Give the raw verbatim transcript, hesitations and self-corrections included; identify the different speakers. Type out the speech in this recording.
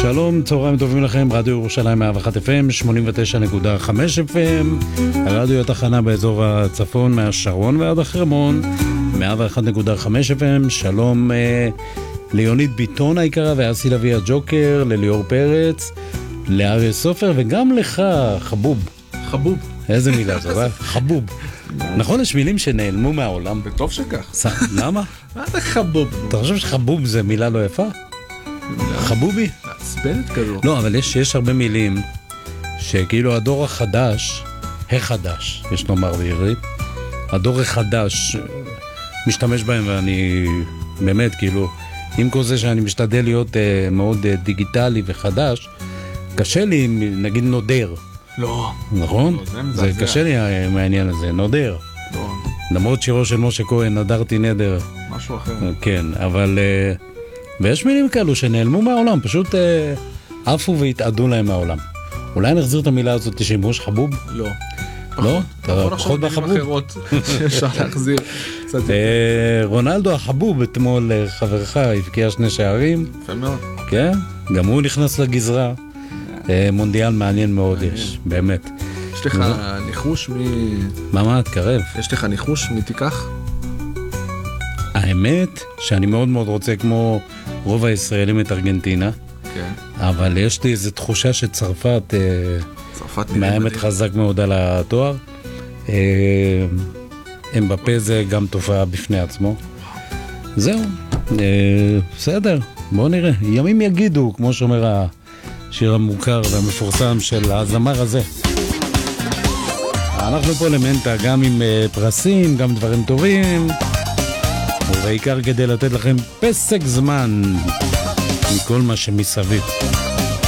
Speaker 1: שלום, צהריים טובים לכם, רדיו ירושלים מאה ואחת אף אם, שמונים ותשע נקודה חמש אף אם, הרדיו התחנה באזור הצפון מהשרון ועד החרמון, מאה ואחת נקודה חמש אף אם, שלום אה, ליונית ביטון היקרה ואסי לוי הג'וקר, לליאור פרץ, לאריה סופר וגם לך, חבוב.
Speaker 2: חבוב.
Speaker 1: איזה מילה זו, אה? חבוב. נכון, יש מילים שנעלמו מהעולם.
Speaker 2: וטוב שכך.
Speaker 1: למה?
Speaker 2: מה זה חבוב?
Speaker 1: אתה חושב שחבוב זה מילה לא יפה? חבובי?
Speaker 2: מעצבנת כזו.
Speaker 1: לא, אבל יש, יש הרבה מילים שכאילו הדור החדש, החדש, יש לומר בעברית, הדור החדש משתמש בהם, ואני באמת כאילו, עם כל זה שאני משתדל להיות אה, מאוד אה, דיגיטלי וחדש, קשה לי, נגיד נודר.
Speaker 2: לא.
Speaker 1: נכון?
Speaker 2: לא, זה,
Speaker 1: זה קשה לי מהעניין הזה, נודר.
Speaker 2: לא.
Speaker 1: למרות שירו של משה כהן, נדרתי נדר.
Speaker 2: משהו אחר.
Speaker 1: כן, אבל... אה, ויש מילים כאלו שנעלמו מהעולם, פשוט אה, עפו והתעדו להם מהעולם. אולי נחזיר את המילה הזאת לשימוש, חבוב?
Speaker 2: לא.
Speaker 1: לא? אתה פחות בחבוב?
Speaker 2: אחרות שאפשר להחזיר.
Speaker 1: אה, רונלדו החבוב אתמול חברך הבקיע שני שערים.
Speaker 2: יפה מאוד.
Speaker 1: כן, גם הוא נכנס לגזרה. אה, מונדיאל מעניין מאוד יש, באמת.
Speaker 2: יש לך ניחוש מ...
Speaker 1: מה מה, תקרב.
Speaker 2: יש לך ניחוש מי תיקח?
Speaker 1: האמת שאני מאוד מאוד רוצה, כמו רוב הישראלים, את ארגנטינה.
Speaker 2: כן.
Speaker 1: אבל יש לי איזו תחושה שצרפת
Speaker 2: צרפת
Speaker 1: מאיימת חזק מאוד על התואר. אמבפה זה גם תופעה בפני עצמו. זהו, בסדר, בואו נראה. ימים יגידו, כמו שאומר השיר המוכר והמפורסם של הזמר הזה. אנחנו פה למנטה, גם עם פרסים, גם דברים טובים, ובעיקר כדי לתת לכם פסק זמן מכל מה שמסביב.